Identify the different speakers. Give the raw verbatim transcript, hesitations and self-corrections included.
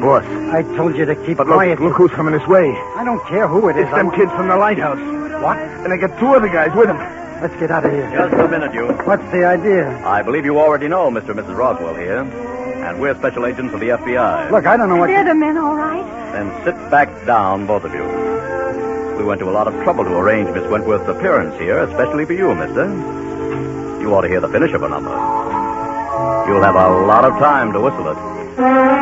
Speaker 1: boss.
Speaker 2: I told you to keep
Speaker 1: But look,
Speaker 2: quiet.
Speaker 1: look who's coming this way.
Speaker 2: I don't care who it is.
Speaker 1: It's them
Speaker 2: I...
Speaker 1: kids from the lighthouse.
Speaker 2: What?
Speaker 1: And they got two other guys with them.
Speaker 2: Let's get out of here.
Speaker 3: Just a minute, you.
Speaker 2: What's the idea?
Speaker 3: I believe you already know Mister and Missus Roswell here. And we're special agents of the F B I.
Speaker 2: Look, I don't know what...
Speaker 4: They're the men, all right?
Speaker 3: Then sit back down, both of you. We went to a lot of trouble to arrange Miss Wentworth's appearance here, especially for you, mister. You ought to hear the finish of her number. You'll have a lot of time to whistle it.